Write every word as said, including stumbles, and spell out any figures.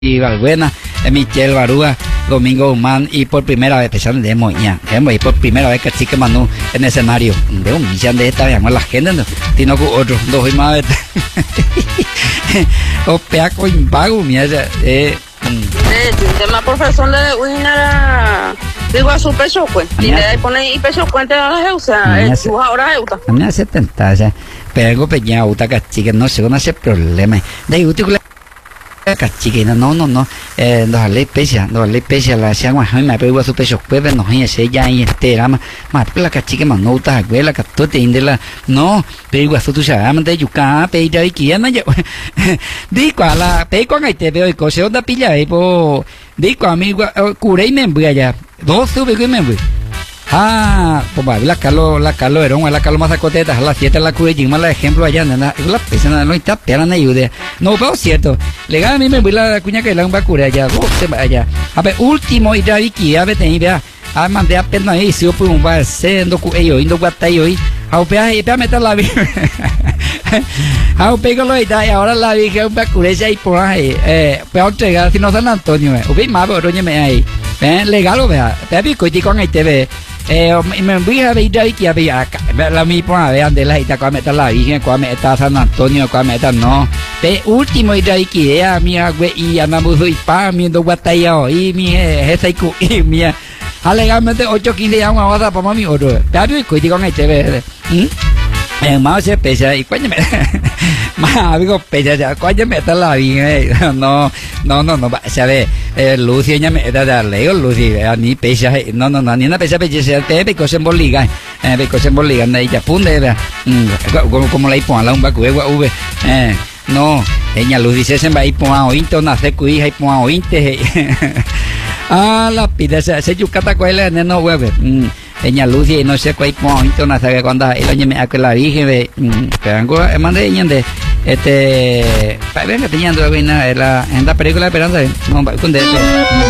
y Valbuena, Michelle Barúa, Domingo Humán, y por primera vez, pensando de Moña, y por primera vez que chique Manu en escenario, de un millón de esta, llamar la gente, no, sino con otro, dos y más, o peaco impago, mira, eh, tema profesor de Uinara, digo a su peso, pues, y le pone y peso cuenta a la Eusa, es su ahora Euta. A mí hace tanta, pero peña, uta cachique, no sé, no hace problema, de útil. Chiquina, no, no, no, eh, nos le pecha, nos le pecha la siangua, me pego su pecho, pues, no hay ese ya en este rama, más la cachique, más no, ta, la catote, indela, no, pego a su tu llama de yuca, pega y quién, yo, digo a la, pego a te veo y cose, onda pilla, y po, digo a mí, cure y me voy allá, dos sube y me voy. Ah, pues va, la calo, la calo, era la calo más acoteta, a las siete la cure, y más la ejemplo allá, nada, la pesa, no está, pero no ayude. No, pero cierto, legal a mí me voy la cuña que la un cure allá, vos se va allá. A ver, último, y ya vi que a ver, te vea, a mandé a pena ahí, si yo puedo un va haciendo, ello, indo guatayo, y a upea, y pea meter la vi. A upea lo y ahora la vi que un cure, y por ahí, eh, pero entregar, si no San Antonio, eh, upea más, pero doña me ahí, eh, legal lo vea, te vi que con ahí te ve. Eh, me voy a ver ya que había la misma vean de la ita cuando está la Virgen cuando está San Antonio cuando está no pe último y ya que a mi agüe y a nabuzo y pa mi do guataya y mi esa y mi alegadamente ocho quince años ahora para mi oro pero y cuidi con este ve eh más se pesa y cuando me más amigo pesa ya cuando me está la Virgen no no no no sabe eh Lucy ella me da da leo Lucy a ni pesa no no no ni una pesa pesa te be cosa en boliga eh be cosa en boliga na ella punde como como la ipo la un bacu v eh no ella Lucy se va ipo a ointe na se cuija ipo a ointe ah la pida se se yucata cuela no hueve ella Lucy no sé cuál punto no sabe cuándo el año me aquella Virgen de pero mandé de este para ver que teniendo la en la película de Esperanza no con de